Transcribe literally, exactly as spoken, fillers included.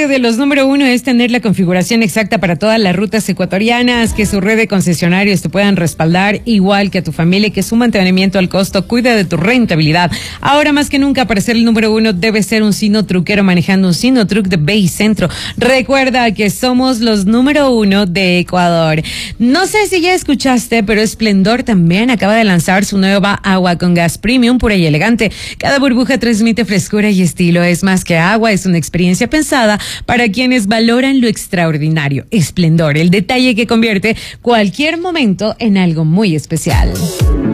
secreto de los número uno es tener la configuración exacta para todas las rutas ecuatorianas, que su red de concesionarios te puedan respaldar igual que a tu familia, que su mantenimiento al costo cuida de tu rentabilidad. Ahora más que nunca, para ser el número uno debe ser un Sinotruquero manejando un Sinotruc de Bay Centro. Recuerda que somos los número uno de Ecuador. No sé si ya escuchaste, pero Esplendor también acaba de lanzar su nueva agua con gas premium pura y elegante. Cada burbuja transmite frescura y estilo. Es más que agua, es una experiencia pensada para quienes valoran lo extraordinario. Esplendor, el detalle que convierte cualquier momento en algo muy especial.